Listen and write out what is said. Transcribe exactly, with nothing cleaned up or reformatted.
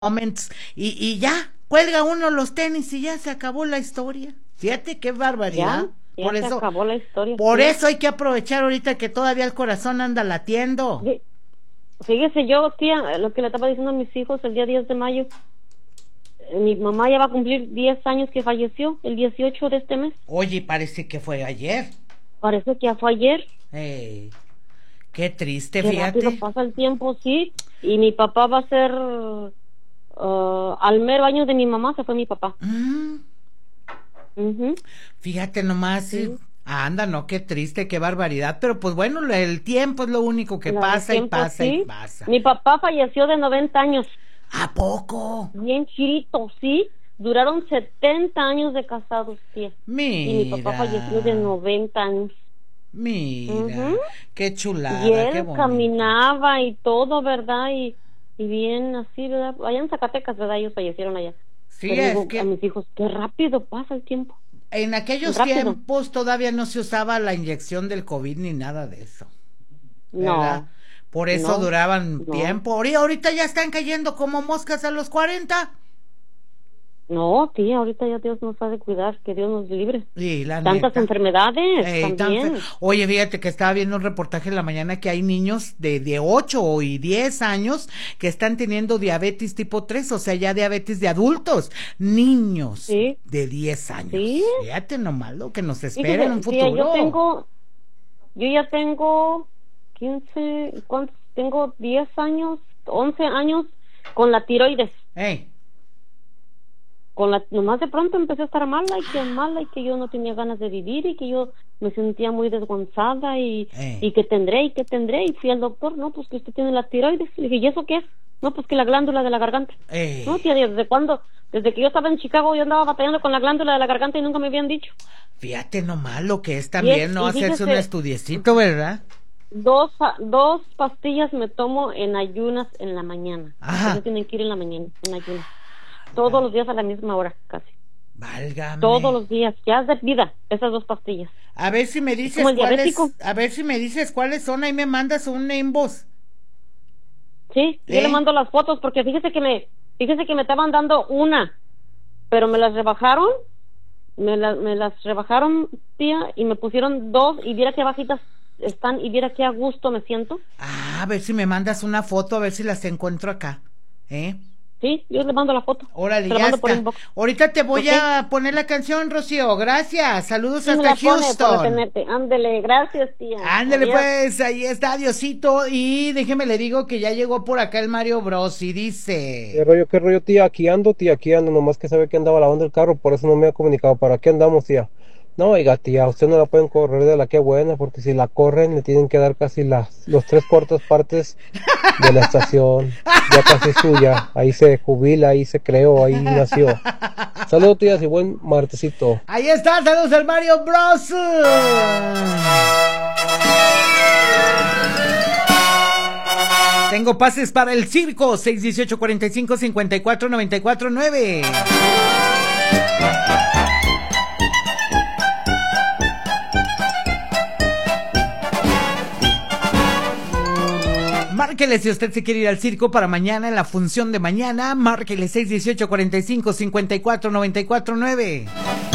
Moments y, y ya, cuelga uno los tenis y ya se acabó la historia. Fíjate qué barbaridad. Ya, ya por se eso, acabó la historia. por sí. eso hay que aprovechar ahorita que todavía el corazón anda latiendo. Sí. Fíjese yo, tía, lo que le estaba diciendo a mis hijos el día diez de mayo. eh, Mi mamá ya va a cumplir diez años que falleció, el dieciocho de este mes. Oye, parece que fue ayer. Parece que ya fue ayer. Ey, qué triste, Qué fíjate. rápido pasa el tiempo, sí. Y mi papá va a ser... Uh, al mero año de mi mamá se fue mi papá. Mm, Uh-huh. fíjate nomás, Sí. anda, no, qué triste, qué barbaridad, pero pues bueno, el tiempo es lo único que La pasa y tiempo, pasa y sí. pasa. Mi papá falleció de noventa años, ¿A poco? bien chirito, sí. Duraron setenta años de casados, tía. Mira. Y mi papá falleció de noventa años. Mira, Ujú. qué chulada, Y qué él bonito. caminaba y todo, ¿verdad? Y, y bien así, ¿verdad? Allá en Zacatecas, ¿verdad? Ellos fallecieron allá. Sí, Pero es digo que a mis hijos, qué rápido pasa el tiempo. en aquellos rápido. tiempos todavía no se usaba la inyección del COVID ni nada de eso, No, ¿verdad? Por eso no, duraban no. tiempo. Ahori- Ahorita ya están cayendo como moscas a los cuarenta. no, tía, ahorita ya Dios nos ha de cuidar, que Dios nos libre. Y la Tantas neta. enfermedades Ey, tan también. fe- Oye, fíjate que estaba viendo un reportaje en la mañana que hay niños de, de ocho y diez años que están teniendo diabetes tipo tres, o sea, ya diabetes de adultos, niños Sí. de diez años. Sí. Fíjate nomás lo que nos Fíjese, espera en un tía, futuro. yo tengo, yo ya tengo quince, ¿cuántos? Tengo diez años, once años con la tiroides. Ey, Con la, nomás de pronto empecé a estar mala y que mala y que yo no tenía ganas de vivir y que yo me sentía muy desgonzada y, Eh. y que tendré y que tendré y fui al doctor, no, pues que usted tiene la tiroides. Le dije, ¿y eso qué es? No, pues que la glándula de la garganta. ey. No, tía, ¿desde cuándo? Desde que yo estaba en Chicago yo andaba batallando con la glándula de la garganta y nunca me habían dicho. Fíjate nomás lo que es también, es- ¿no? y Hacerse un fíjese- estudiecito, ¿verdad? Dos, pa- dos pastillas me tomo en ayunas en la mañana. Ajá. Ustedes tienen que ir en la mañana, en ayunas. Todos los días a la misma hora, casi. Válgame. Todos los días, ya es de vida, esas dos pastillas. A ver si me dices como el cuáles, diabético. a ver si me dices cuáles son, ahí me mandas un inbox. Sí, yo ¿Eh? le mando las fotos porque fíjese que me, fíjese que me estaban dando una, pero me las rebajaron, me, la- me las rebajaron, tía, y me pusieron dos y viera qué bajitas están y viera qué a gusto me siento. Ah, a ver si me mandas una foto, a ver si las encuentro acá, ¿eh? Sí, yo le mando la foto. Órale, Se la ya mando por está. inbox. Ahorita te voy Ok. a poner la canción, Rocío. Gracias. Saludos Sí, me hasta la pone por Houston. detenerte. Ándele, gracias, tía. Ándale Adiós. pues, ahí está, Diosito. Y déjeme le digo que ya llegó por acá el Mario Bros. Y ¿Qué dice: rollo, qué rollo, tía? Aquí ando, tía, aquí ando, nomás que sabe que andaba lavando el carro, por eso no me ha comunicado. ¿Para qué andamos, tía? No, oiga, tía, usted no la pueden correr de la que buena, porque si la corren le tienen que dar casi las los tres cuartas partes de la estación. Ya casi es suya, ahí se jubila, ahí se creó, ahí nació. Saludos, tías, y buen martesito. Ahí está, saludos al Mario Bros. Tengo pases para el circo, seis dieciocho cuarenta y cinco cincuenta y cuatro noventa y cuatro nueve. Márquele si usted se quiere ir al circo para mañana en la función de mañana. Márquele seis dieciocho cuarenta y cinco cincuenta y cuatro noventa y cuatro nueve.